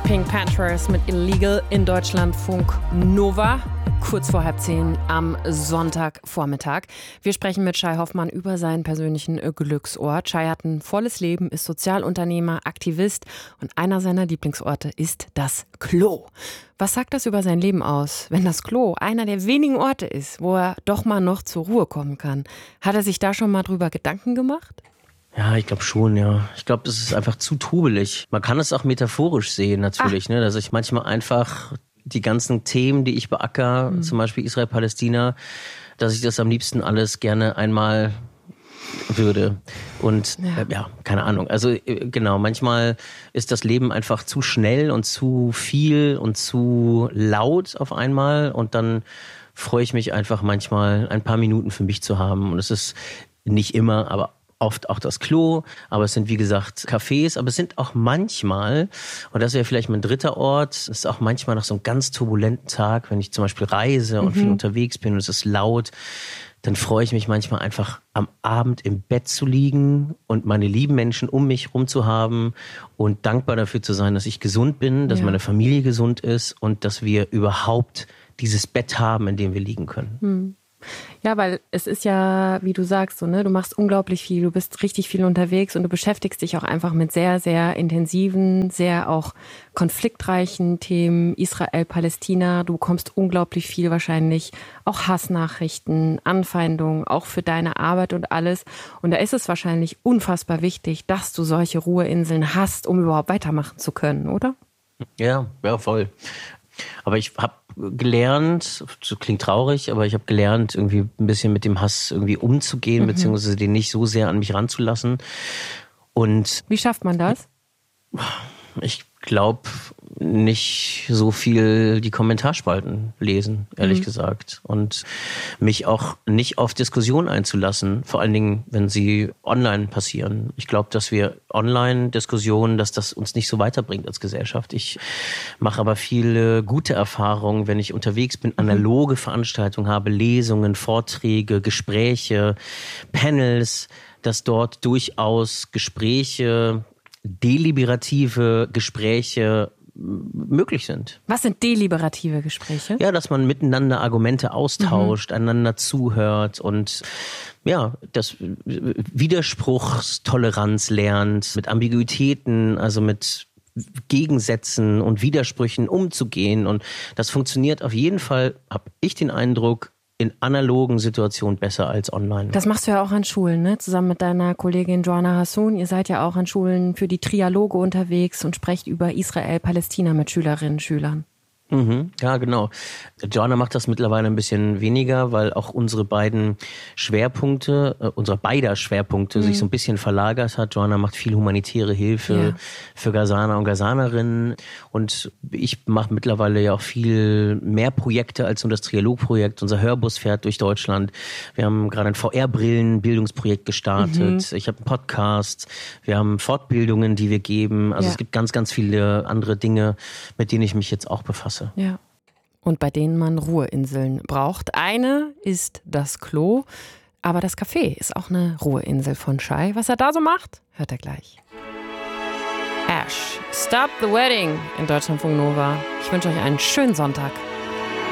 Pink Panthers mit Illegal in Deutschlandfunk Nova. Kurz vor 9:30 am Sonntagvormittag. Wir sprechen mit Shai Hoffmann über seinen persönlichen Glücksort. Shai hat ein volles Leben, ist Sozialunternehmer, Aktivist und einer seiner Lieblingsorte ist das Klo. Was sagt das über sein Leben aus, wenn das Klo einer der wenigen Orte ist, wo er doch mal noch zur Ruhe kommen kann? Hat er sich da schon mal drüber Gedanken gemacht? Ja, ich glaube schon, ja. Ich glaube, es ist einfach zu trubelig. Man kann es auch metaphorisch sehen natürlich, ne, dass ich manchmal einfach die ganzen Themen, die ich beackere, zum Beispiel Israel-Palästina, dass ich das am liebsten alles gerne einmal würde. Und keine Ahnung. Also genau, manchmal ist das Leben einfach zu schnell und zu viel und zu laut auf einmal und dann freue ich mich einfach manchmal ein paar Minuten für mich zu haben. Und es ist nicht immer, aber oft auch das Klo, aber es sind wie gesagt Cafés, aber es sind auch manchmal, und das wäre vielleicht mein dritter Ort, es ist auch manchmal nach so einem ganz turbulenten Tag, wenn ich zum Beispiel reise und viel unterwegs bin und es ist laut, dann freue ich mich manchmal einfach am Abend im Bett zu liegen und meine lieben Menschen um mich rum zu haben und dankbar dafür zu sein, dass ich gesund bin, dass meine Familie gesund ist und dass wir überhaupt dieses Bett haben, in dem wir liegen können. Ja, weil es ist ja, wie du sagst, so, ne, du machst unglaublich viel, du bist richtig viel unterwegs und du beschäftigst dich auch einfach mit sehr, sehr intensiven, sehr auch konfliktreichen Themen, Israel, Palästina. Du bekommst unglaublich viel wahrscheinlich, auch Hassnachrichten, Anfeindungen, auch für deine Arbeit und alles. Und da ist es wahrscheinlich unfassbar wichtig, dass du solche Ruheinseln hast, um überhaupt weitermachen zu können, oder? Ja, voll. Aber ich habe gelernt, so klingt traurig, aber ich habe gelernt, irgendwie ein bisschen mit dem Hass irgendwie umzugehen, beziehungsweise den nicht so sehr an mich ranzulassen. Und wie schafft man das? Ich glaube, nicht so viel die Kommentarspalten lesen, ehrlich gesagt. Und mich auch nicht auf Diskussionen einzulassen, vor allen Dingen, wenn sie online passieren. Ich glaube, dass wir Online-Diskussionen, dass das uns nicht so weiterbringt als Gesellschaft. Ich mache aber viele gute Erfahrungen, wenn ich unterwegs bin, analoge Veranstaltungen habe, Lesungen, Vorträge, Gespräche, Panels, dass dort durchaus Gespräche, deliberative Gespräche möglich sind. Was sind deliberative Gespräche? Ja, dass man miteinander Argumente austauscht, einander zuhört und das Widerspruchstoleranz lernt, mit Ambiguitäten, also mit Gegensätzen und Widersprüchen umzugehen. Und das funktioniert auf jeden Fall, habe ich den Eindruck, in analogen Situationen besser als online. Das machst du ja auch an Schulen, ne? Zusammen mit deiner Kollegin Joanna Hassoun. Ihr seid ja auch an Schulen für die Trialoge unterwegs und sprecht über Israel, Palästina mit Schülerinnen und Schülern. Ja, genau. Joanna macht das mittlerweile ein bisschen weniger, weil auch unsere beider Schwerpunkte sich so ein bisschen verlagert hat. Joanna macht viel humanitäre Hilfe für Gazaner und Gazanerinnen und ich mache mittlerweile ja auch viel mehr Projekte als nur das Trialogprojekt. Unser Hörbus fährt durch Deutschland. Wir haben gerade ein VR-Brillen-Bildungsprojekt gestartet. Ich habe einen Podcast. Wir haben Fortbildungen, die wir geben. Also es gibt ganz, ganz viele andere Dinge, mit denen ich mich jetzt auch befasse. Ja. Und bei denen man Ruheinseln braucht. Eine ist das Klo, aber das Café ist auch eine Ruheinsel von Shai. Was er da so macht, hört er gleich. Ash, Stop the Wedding in Deutschlandfunk Nova. Ich wünsche euch einen schönen Sonntag.